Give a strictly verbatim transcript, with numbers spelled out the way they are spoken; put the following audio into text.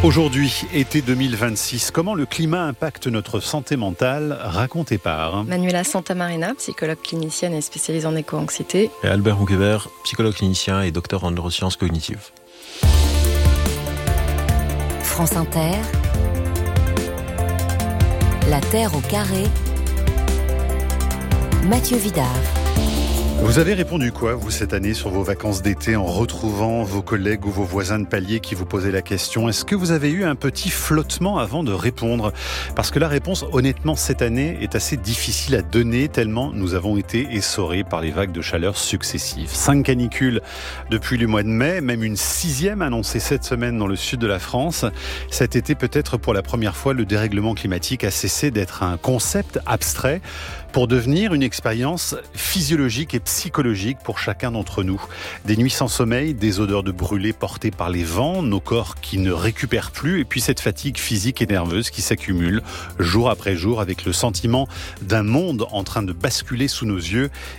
Aujourd'hui, été deux mille vingt-six, comment le climat impacte notre santé mentale? Racontez par Manuela Santamarina, psychologue clinicienne et spécialisée en éco-anxiété. Et Albert Rouquebert, psychologue clinicien et docteur en neurosciences cognitives. France Inter, La Terre au carré, Mathieu Vidard. Vous avez répondu quoi, vous, cette année, sur vos vacances d'été, en retrouvant vos collègues ou vos voisins de palier qui vous posaient la question? Est-ce que vous avez eu un petit flottement avant de répondre? Parce que la réponse, honnêtement, cette année, est assez difficile à donner, tellement nous avons été essorés par les vagues de chaleur successives. Cinq canicules depuis le mois de mai, même une sixième annoncée cette semaine dans le sud de la France. Cet été, peut-être pour la première fois, le dérèglement climatique a cessé d'être un concept abstrait pour devenir une expérience physiologique et psychologique pour chacun d'entre nous. Des nuits sans sommeil, des odeurs de brûlés portées par les vents, nos corps qui ne récupèrent plus, et puis cette fatigue physique et nerveuse qui s'accumule jour après jour avec le sentiment d'un monde en train de basculer sous nos yeux